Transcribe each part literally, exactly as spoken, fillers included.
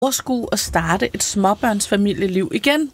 overskue at starte et småbørnsfamilieliv igen.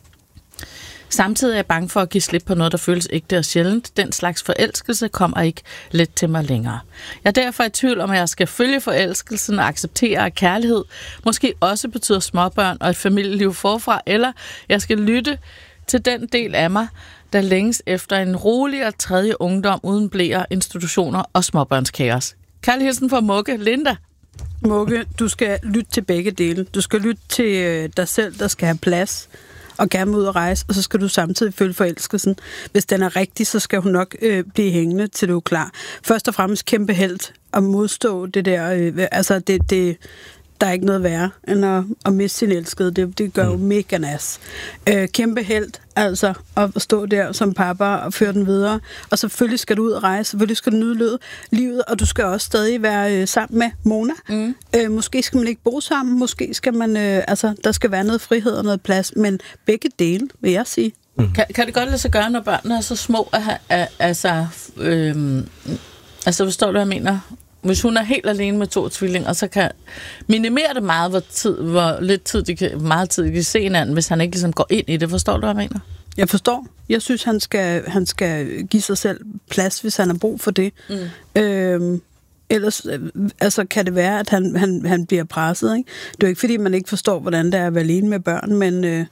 Samtidig er jeg bange for at give slip på noget, der føles ægte og sjældent. Den slags forelskelse kommer ikke let til mig længere. Jeg er derfor i tvivl om, at jeg skal følge forelskelsen og acceptere, at kærlighed måske også betyder småbørn og et familieliv forfra, eller jeg skal lytte til den del af mig, der længes efter en roligere tredje ungdom uden blæer, institutioner og småbørnskaos. Kærlig hilsen fra Mugge. Linda? Mugge, du skal lytte til begge dele. Du skal lytte til dig selv, der skal have plads og gerne ud og rejse, og så skal du samtidig følge forelskelsen. Hvis den er rigtig, så skal hun nok øh, blive hængende, til du er klar. Først og fremmest kæmpe held at modstå det der, øh, altså det, det, der er ikke noget værre, end at, at miste sin elskede. Det, det gør jo mega nas. Øh, kæmpe held, altså at stå der som pappa og føre den videre. Og selvfølgelig skal du ud og rejse, selvfølgelig skal du nyde livet, og du skal også stadig være øh, sammen med Mona. Mm. Øh, måske skal man ikke bo sammen, måske skal man, øh, altså der skal være noget frihed og noget plads, men begge dele, vil jeg sige. Mm. Kan, kan det godt lade sig gøre, når børnene er så små, at, at, altså, øh, altså forstår du, hvad jeg mener? Hvis hun er helt alene med to tvillinger, så kan minimere det meget, hvor, tid, hvor lidt tid de kan, meget tid de kan se hinanden, hvis han ikke ligesom går ind i det. Forstår du, hvad jeg mener? Jeg forstår. Jeg synes, han skal, han skal give sig selv plads, hvis han har brug for det. Mm. Øhm, ellers altså, kan det være, at han, han, han bliver presset. Ikke? Det er jo ikke, fordi man ikke forstår, hvordan det er at være alene med børn, men... Øh,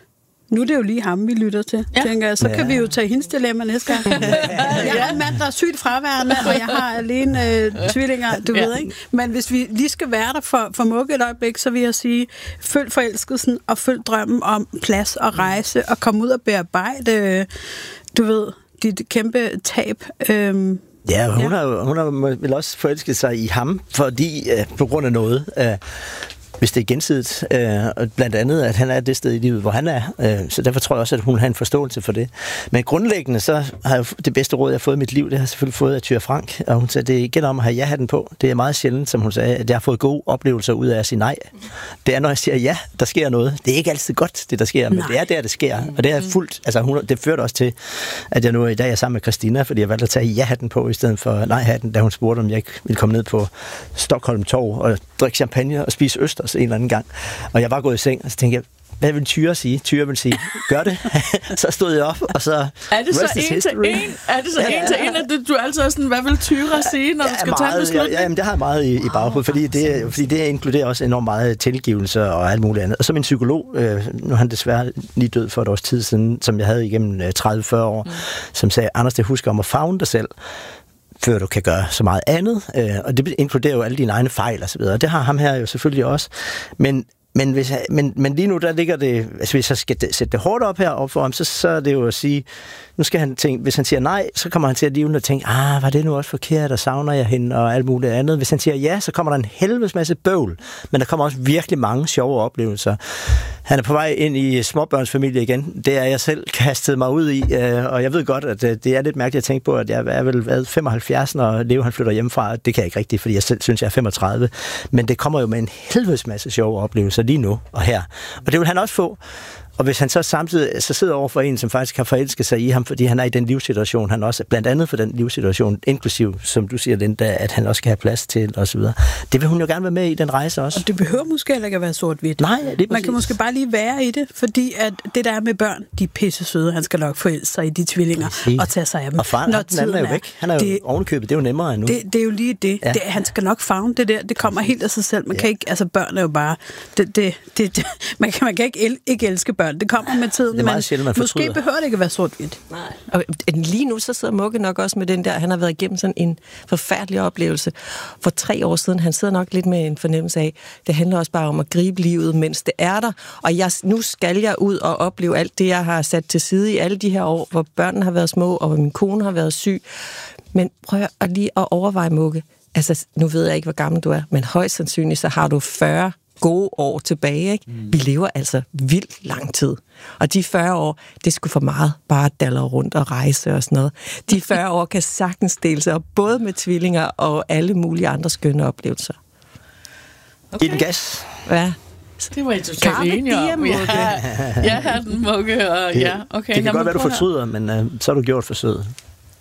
nu er det jo lige ham, vi lytter til, ja. Tænker jeg. Så ja. Kan vi jo tage hendes dilemma næste gang. Jeg er en mand, der er sygt fraværende, og jeg har alene øh, tvillinger, du ja. Ved, ikke? Men hvis vi lige skal være der for, for Mugge et øjeblik, så vil jeg sige, følg forelskelsen og følg drømmen om plads og rejse, og komme ud og bearbejde, du ved, dit kæmpe tab. Øhm, Ja, hun, ja. Har, hun har vel også forelsket sig i ham, fordi øh, på grund af noget... Øh, hvis det er gensidigt, øh, blandt andet, at han er det sted i livet, hvor han er. Øh, så derfor tror jeg også, at hun har en forståelse for det. Men grundlæggende, så har jeg det bedste råd, jeg har fået i mit liv, det har jeg selvfølgelig fået af Thyra Frank. Og hun sagde, det er igen om at have ja-hatten på. Det er meget sjældent, som hun sagde, at jeg har fået gode oplevelser ud af at sige nej. Det er, når jeg siger ja, der sker noget. Det er ikke altid godt, det der sker, men nej. Det er der, det sker. Og det er fuldt, altså hun, det førte også til, at jeg nu i dag er sammen med Christina, fordi jeg valgte at tage ja-hatten på, i stedet for nej-hatten, da hun spurgte, om jeg ikke ville komme ned på Stockholm Torv og drikke champagne og spise østers en eller anden gang. Og jeg var gået i seng, og så tænkte jeg, hvad vil Thyra sige? Thyra vil sige, gør det. Så stod jeg op, og så... Er det så en til en? Er det så ja, en til en, at du, du altid er sådan, hvad vil Thyra sige, når ja, du skal meget, tage en beslutning? Ja, jamen, det har jeg meget i, i baghovedet, fordi det, fordi det inkluderer også enormt meget tilgivelse og alt muligt andet. Og så min psykolog, øh, nu er han desværre lige død for et års tid siden, som jeg havde igennem tredive til fyrre år, mm. som sagde, Anders, det husker om at favne dig selv, før du kan gøre så meget andet. Øh, og det inkluderer jo alle dine egne fejl og så videre. Det har ham her jo selvfølgelig også. Men Men, hvis jeg, men, men lige nu, der ligger det, altså hvis jeg skal sætte det hårdt op her op for ham, så, så er det jo at sige, nu skal han tænke, hvis han siger nej, så kommer han til at live og tænke, ah, var det nu også forkert, og savner jeg hende, og alt muligt andet. Hvis han siger ja, så kommer der en helvedes masse bøvl, men der kommer også virkelig mange sjove oplevelser. Han er på vej ind i småbørnsfamilie igen. Det er jeg selv kastet mig ud i, og jeg ved godt, at det er lidt mærkeligt at tænke på, at jeg er vel været femoghalvfjerds, når Leo han flytter hjemmefra. Det kan jeg ikke rigtigt, fordi jeg selv synes, jeg er femogtredive. Men det kommer jo med en helvedes masse sjove oplevelser lige nu og her. Og det vil han også få. Og hvis han så samtidig så sidder over for en, som faktisk har forelsket sig i ham, fordi han er i den livssituation, han også blandt andet for den livssituation, inklusiv, som du siger, Linda, at han også skal have plads til, og så videre. Det vil hun jo gerne være med i, den rejse også. Og det behøver måske heller ikke at være sort-hvidt. Nej, det Man kan måske bare lige være i det, fordi at det der er med børn, de er pisse søde, han skal nok forelske sig i de tvillinger Præcis. Og tage sig af dem. Og faren, når den er jo væk. Han er jo det, ovenkøbet, det er jo nemmere endnu. Det, det er jo lige det. Ja. det. Han skal nok favne det der, det kommer helt af sig selv. Man ja. Kan ikke, altså børn er jo bare, det, det, det, det, man, kan, man kan ikke, el, ikke elske børn, det kommer med tiden. Det er meget sjældent, man fortryder. Måske behøver det ikke at være sort-hvidt. Nej. Og lige nu så sidder Mugge nok også med den der, han har været igennem sådan en forfærdelig oplevelse for tre år siden. Han sidder nok lidt med en fornemmelse af, det handler også bare om at gribe livet, mens det er der. Og jeg, nu skal jeg ud og opleve alt det, jeg har sat til side i alle de her år, hvor børnene har været små, og hvor min kone har været syg. Men prøv at lige at overveje, Mugge. Altså, nu ved jeg ikke, hvor gammel du er, men højst sandsynligt, så har du fyrre gode år tilbage, ikke? Mm. Vi lever altså vildt lang tid. Og de fyrre år, det skulle for meget bare dalle rundt og rejse og sådan noget. De fyrre år kan sagtens dele sig op, både med tvillinger og alle mulige andre skønne oplevelser. Okay. I den gas. Ja. Det var I totalt enige om. Ja, jeg har den Mugge, og det, ja, okay. Det kan godt være, du fortryder, men uh, så har du gjort forsøget.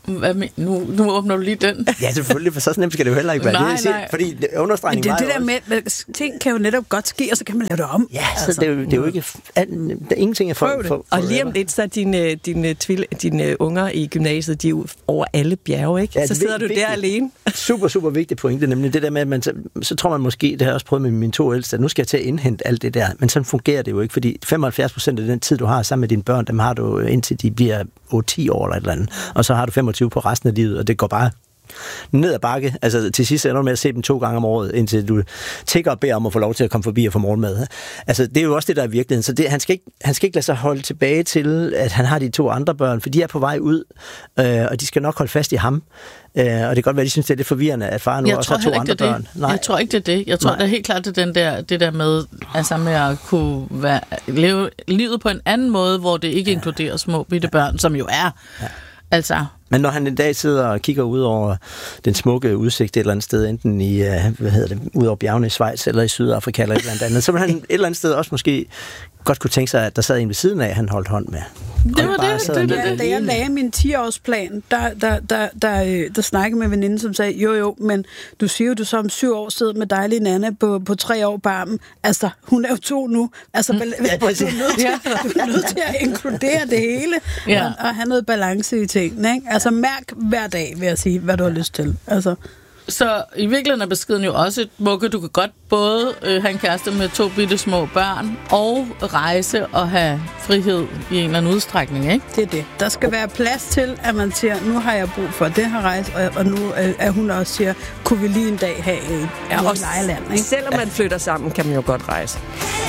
Hvad men, nu, nu åbner du lige den. Ja, selvfølgelig, for så nemt skal det jo heller ikke være. Nej, det, nej. Fordi understregning Men det er var det der også... med, at ting kan jo netop godt ske, og så kan man lave det om. Ja, så altså, det, er jo, det er jo ikke... Al, der er ingenting af folk... For, for og lige om lidt, så er dine, dine, tvil, dine unger i gymnasiet, de er jo over alle bjerge, ikke? Ja, så sidder du vigtigt. der alene. Super, super vigtig pointe, nemlig det der med, at man så, så tror man måske, det har jeg også prøvet med mine to ældste, at nu skal jeg til at indhente alt det der, men sådan fungerer det jo ikke, fordi femoghalvfjerds procent af den tid, du har sammen med dine børn, dem har du indtil de bliver otte ti år eller et eller andet, og så har du femogtyve på resten af livet, og det går bare ned ad bakke. Altså til sidst ender du med at se dem to gange om året, indtil du tigger og beder om at få lov til at komme forbi og få morgenmad. Altså det er jo også det, der er virkeligheden. Så det, han, skal ikke, han skal ikke lade sig holde tilbage til, at han har de to andre børn, for de er på vej ud, øh, og de skal nok holde fast i ham. Øh, og det kan godt være, at de synes, det er lidt forvirrende, at far nu jeg også har to andre børn. Nej. Jeg tror ikke, det er det. Jeg tror, Nej. det er helt klart, det er den der, det der med, altså med at kunne være, leve livet på en anden måde, hvor det ikke ja. inkluderer små bitte børn, som jo er. Ja. Altså... Men når han en dag sidder og kigger ud over den smukke udsigt et eller andet sted, enten i, hvad hedder det, ud over bjergene i Schweiz eller i Sydafrika eller et eller andet, så vil han et eller andet sted også måske godt kunne tænke sig, at der sad en ved siden af, han holdt hånd med. Det var det, det, det, det. Da jeg lagde min ti-årsplan, der, der, der, der, der snakkede med en veninde, som sagde, jo jo, men du siger jo, du så om syv år sidder med dejlige Nana på, på tre år på armen. Altså, hun er jo to nu. Altså, mm. ja, du, er nødt til, du er nødt til at inkludere det hele, ja. og, og have noget balance i tingene, ikke? Altså, mærk hver dag, vil jeg sige, hvad du har lyst til. Altså... Så i virkeligheden er beskeden jo også, Mugge, du kan godt både øh, have en kæreste med to bitte små børn, og rejse og have frihed i en eller anden udstrækning, ikke? Det er det. Der skal være plads til, at man siger, nu har jeg brug for det her rejse, og, og nu er hun også siger, kunne vi lige en dag have en ja, lejeland, ikke? Selvom man flytter sammen, kan man jo godt rejse.